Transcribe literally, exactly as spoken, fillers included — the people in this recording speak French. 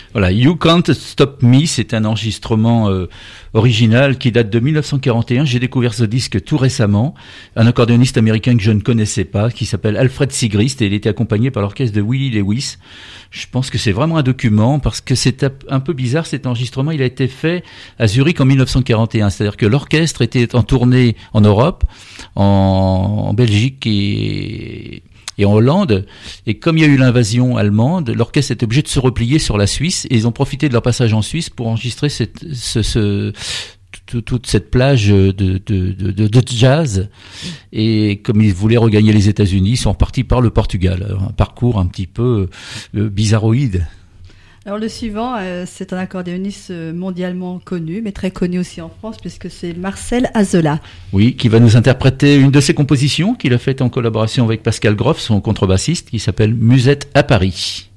Voilà, You Can't Stop Me, c'est un enregistrement euh, original qui date de dix-neuf cent quarante et un. J'ai découvert ce disque tout récemment. Un accordéoniste américain que je ne connaissais pas, qui s'appelle Alfred Sigrist, et il était accompagné par l'orchestre de Willie Lewis. Je pense que c'est vraiment un document, parce que c'est un peu bizarre, cet enregistrement. Il a été fait à Zurich en dix-neuf cent quarante et un. C'est-à-dire que l'orchestre était en tournée en Europe, en, en Belgique et... et en Hollande, et comme il y a eu l'invasion allemande, l'orchestre est obligé de se replier sur la Suisse, et ils ont profité de leur passage en Suisse pour enregistrer cette, ce, ce, toute, toute cette plage de, de, de, de, de jazz, et comme ils voulaient regagner les États-Unis, ils sont repartis par le Portugal. Alors, un parcours un petit peu euh, bizarroïde. Alors le suivant, euh, c'est un accordéoniste mondialement connu, mais très connu aussi en France, puisque c'est Marcel Azola. Oui, qui va nous interpréter une de ses compositions qu'il a faite en collaboration avec Pascal Groff, son contrebassiste, qui s'appelle Musette à Paris.